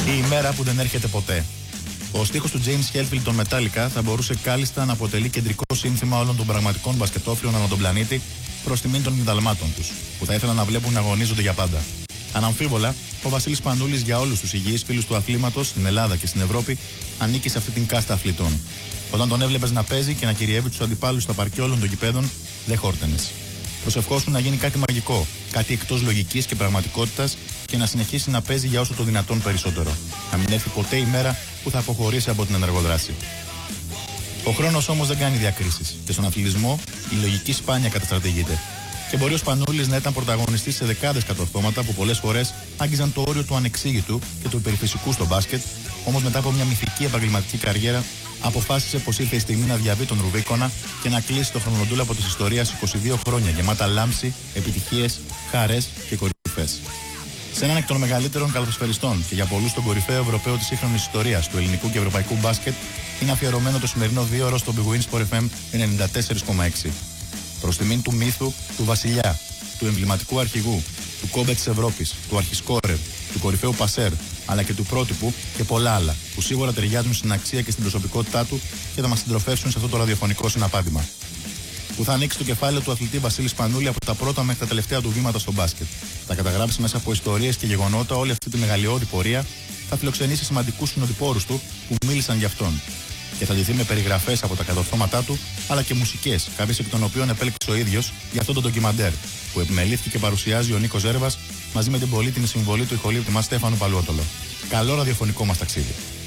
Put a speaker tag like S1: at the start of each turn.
S1: Η ημέρα που δεν έρχεται ποτέ. Ο στίχος του James Hetfield των Metallica θα μπορούσε κάλλιστα να αποτελεί κεντρικό σύνθημα όλων των πραγματικών μπασκετόφιλων ανά τον πλανήτη προς τιμήν των μηταλμάτων τους, που θα ήθελαν να βλέπουν να αγωνίζονται για πάντα. Αναμφίβολα, ο Βασίλης Πανούλης για όλους τους υγιείς φίλους του αθλήματος στην Ελλάδα και στην Ευρώπη ανήκει σε αυτή την κάστα αθλητών. Όταν τον έβλεπες να παίζει και να κυριεύει τους αντιπάλους στα παρκέ όλων των γηπέδων, δεν χόρτενες. Προσευχόσου να γίνει κάτι μαγικό, κάτι εκτός λογικής και πραγματικότητας και να συνεχίσει να παίζει για όσο το δυνατόν περισσότερο. Να μην έρθει ποτέ η μέρα που θα αποχωρήσει από την ενεργοδράση. Ο χρόνος όμως δεν κάνει διακρίσεις και στον αθλητισμό η λογική σπάνια καταστρατηγείται. Και μπορεί ο Σπανούλης να ήταν πρωταγωνιστής σε δεκάδες κατορθώματα που πολλές φορές άγγιζαν το όριο του ανεξήγητου και του υπερφυσικού στο μπάσκετ, όμως μετά από μια μυθική επαγγελματική καριέρα αποφάσισε πως ήρθε η στιγμή να διαβεί τον Ρουβίκονα και να κλείσει το χρονοτούλαπο της ιστορίας 22 χρόνια γεμάτα λάμψη, επιτυχίες, χαρές και κορυφές. Σε έναν εκ των μεγαλύτερων καλαθοσφαιριστών και για πολλούς τον κορυφαίο Ευρωπαίο της σύγχρονης ιστορίας του ελληνικού και ευρωπαϊκού μπάσκετ είναι αφιερωμένο το σημερινό 2ωρο στο Big Win Sport FM 94,6. Προς τιμήν του μύθου, του βασιλιά, του εμβληματικού αρχηγού, του κόμπε της Ευρώπης, του αρχισκόρερ, του κορυφαίου πασέρ, αλλά και του πρότυπου και πολλά άλλα που σίγουρα ταιριάζουν στην αξία και στην προσωπικότητά του και θα μας συντροφεύσουν σε αυτό το ραδιοφωνικό συναπάντημα. Που θα ανοίξει το κεφάλαιο του αθλητή Βασίλη Σπανούλη από τα πρώτα μέχρι τα τελευταία του βήματα στο μπάσκετ. Θα καταγράψει μέσα από ιστορίες και γεγονότα όλη αυτή τη μεγαλειώδη πορεία, θα φιλοξενήσει σημαντικούς συνοδοιπόρους του που μίλησαν για αυτόν. Και θα ντυθεί με περιγραφές από τα κατορθώματά του, αλλά και μουσικές, κάποιες εκ των οποίων επέλεξε ο ίδιος για αυτό το ντοκιμαντέρ, που επιμελήθηκε και παρουσιάζει ο Νίκος Ζέρβας μαζί με την πολύτιμη συμβολή του ηχολήπτη μας Στέφανου Παλουότολο. Καλό ραδιοφωνικό μας ταξίδι.